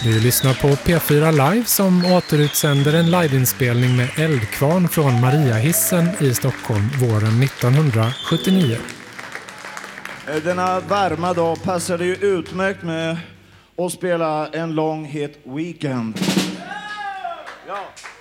Vi lyssnar på P4 Live som återutsänder en liveinspelning med Eldkvarn från Mariahissen i Stockholm våren 1979. Denna varma dag passade ju utmärkt med att spela en lång hit Weekend. Ja.